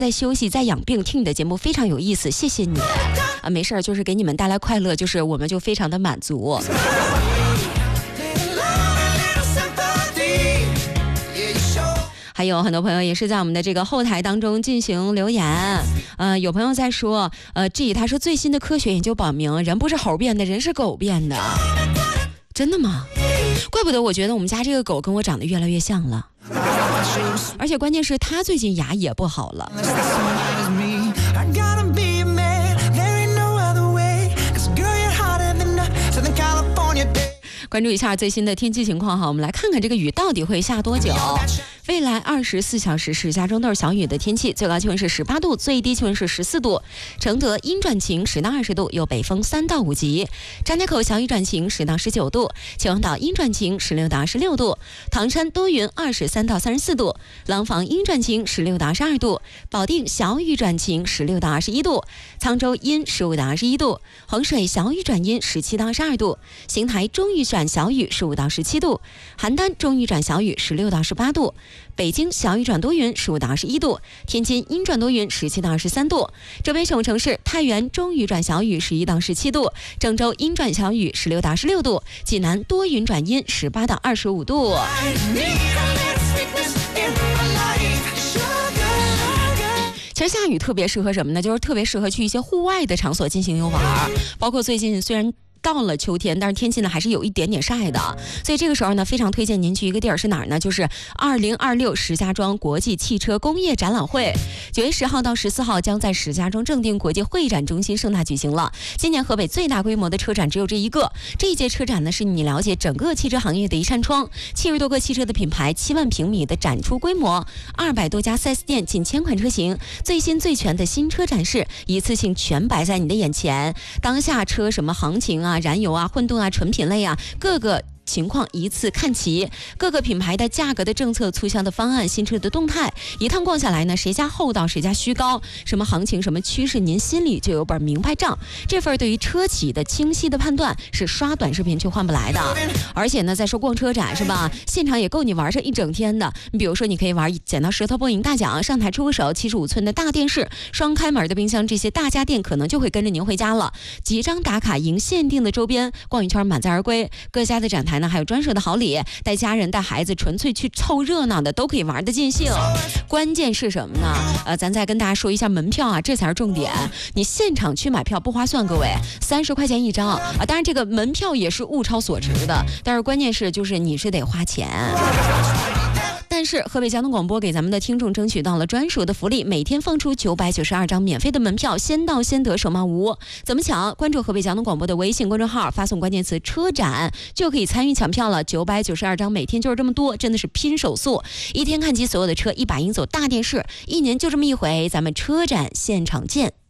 在休息，在养病，听你的节目非常有意思，谢谢你啊，没事儿，就是给你们带来快乐，就是我们就非常的满足。还有很多朋友也是在我们的这个后台当中进行留言，有朋友在说，他说最新的科学研究表明，人不是猴变的，人是狗变的，真的吗？怪不得我觉得我们家这个狗跟我长得越来越像了，而且关键是它最近牙也不好了。关注一下最新的天气情况哈，我们来看看这个雨到底会下多久。未来24小时石家庄都是小雨的天气，最高气温是18度，最低气温是14度。承德阴转晴10到20度，有北风3到5级。张家口小雨转晴10到19度，秦皇岛阴转晴16到26度，唐山多云23到34度，廊坊阴转晴16到22度，保定小雨转晴16到21度，沧州阴15到21度，衡水小雨转阴17到22度，邢台中雨转小雨15到17度，邯郸中雨转小雨16到18度，北京小雨转多云15到21度，天津阴转多云17到23度，浙北省城市太原中雨转小雨11到17度，郑州阴转小雨16到16度，济南多云转阴18到25度。其实下雨特别适合什么呢？就是特别适合去一些户外的场所进行游玩，包括最近虽然到了秋天，但是天气呢还是有一点点晒的，所以这个时候呢非常推荐您去一个地儿，是哪儿呢？就是2026石家庄国际汽车工业展览会，9月10号到14号将在石家庄正定国际会展中心盛大举行了。今年河北最大规模的车展只有这一个，这一届车展呢是你了解整个汽车行业的一扇窗，70多个汽车的品牌，7万平米的展出规模，200多家 4S 店，近1000款车型，最新最全的新车展示，一次性全摆在你的眼前。当下车什么行情啊，燃油啊、混动啊、纯品类啊，各个情况一次看齐，各个品牌的价格的政策、促销的方案、新车的动态，一趟逛下来呢，谁家厚道谁家虚高，什么行情什么趋势，您心里就有本明白账。这份对于车企的清晰的判断是刷短视频却换不来的。而且呢，再说逛车展是吧，现场也够你玩上一整天的。你比如说，你可以玩剪刀石头布赢大奖，上台出个手，75寸的大电视、双开门的冰箱，这些大家电可能就会跟着您回家了。几张打卡赢限定的周边，逛一圈满载而归。各家的展台呢还有专属的好礼，带家人带孩子纯粹去凑热闹的都可以玩得尽兴。关键是什么呢？咱再跟大家说一下门票啊，这才是重点。你现场去买票不划算，各位，30块钱一张啊。当然这个门票也是物超所值的，但是关键是就是你是得花钱。但是河北交通广播给咱们的听众争取到了专属的福利，每天放出992张免费的门票，先到先得，手慢无。怎么抢？关注河北交通广播的微信公众号，发送关键词车展就可以参与抢票了。992张，每天就是这么多，真的是拼手速，一天看齐所有的车，100英走大电视，1年就这么一回，咱们车展现场见。